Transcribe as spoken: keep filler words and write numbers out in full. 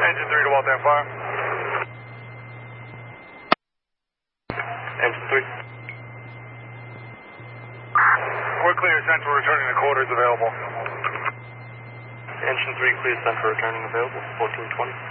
Engine three to Waltham Fire. Engine three. We're clear, Central returning to quarters available. Engine three, clear, Central returning available, fourteen twenty.